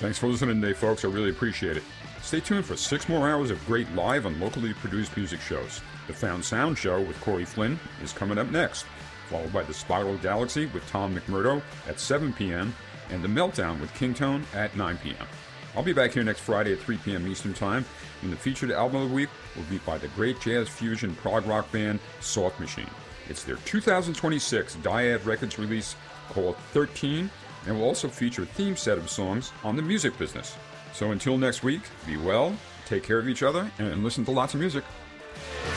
Thanks for listening today, folks. I really appreciate it. Stay tuned for 6 more hours of great live and locally produced music shows. The Found Sound Show with Corey Flynn is coming up next, followed by The Spiral Galaxy with Tom McMurdo at 7 p.m. and The Meltdown with Kingtone at 9 p.m. I'll be back here next Friday at 3 p.m. Eastern Time, and the featured album of the week will be by the great jazz fusion prog rock band Soft Machine. It's their 2026 Dyad Records release called 13, and will also feature a theme set of songs on the music business. So until next week, be well, take care of each other, and listen to lots of music.